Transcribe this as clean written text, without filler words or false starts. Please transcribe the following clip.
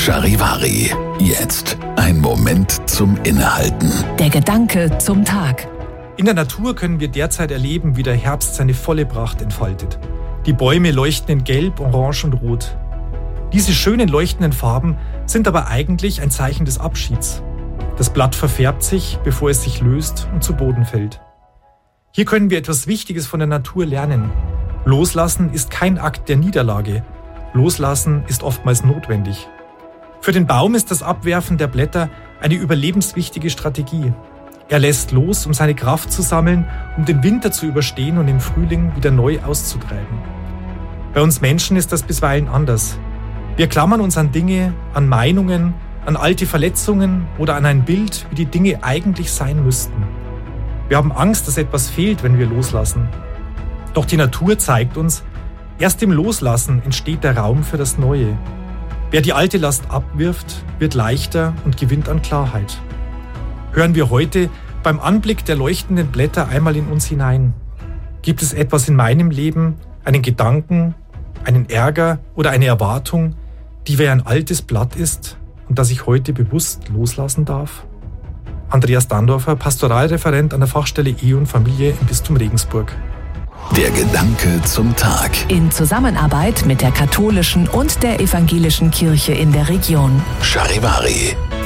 Charivari. Jetzt ein Moment zum Innehalten. Der Gedanke zum Tag. In der Natur können wir derzeit erleben, wie der Herbst seine volle Pracht entfaltet. Die Bäume leuchten in Gelb, Orange und Rot. Diese schönen leuchtenden Farben sind aber eigentlich ein Zeichen des Abschieds. Das Blatt verfärbt sich, bevor es sich löst und zu Boden fällt. Hier können wir etwas Wichtiges von der Natur lernen. Loslassen ist kein Akt der Niederlage. Loslassen ist oftmals notwendig. Für den Baum ist das Abwerfen der Blätter eine überlebenswichtige Strategie. Er lässt los, um seine Kraft zu sammeln, um den Winter zu überstehen und im Frühling wieder neu auszutreiben. Bei uns Menschen ist das bisweilen anders. Wir klammern uns an Dinge, an Meinungen, an alte Verletzungen oder an ein Bild, wie die Dinge eigentlich sein müssten. Wir haben Angst, dass etwas fehlt, wenn wir loslassen. Doch die Natur zeigt uns, erst im Loslassen entsteht der Raum für das Neue. Wer die alte Last abwirft, wird leichter und gewinnt an Klarheit. Hören wir heute beim Anblick der leuchtenden Blätter einmal in uns hinein. Gibt es etwas in meinem Leben, einen Gedanken, einen Ärger oder eine Erwartung, die wie ein altes Blatt ist und das ich heute bewusst loslassen darf? Andreas Dandorfer, Pastoralreferent an der Fachstelle Ehe und Familie im Bistum Regensburg. Der Gedanke zum Tag. In Zusammenarbeit mit der katholischen und der evangelischen Kirche in der Region. Charivari.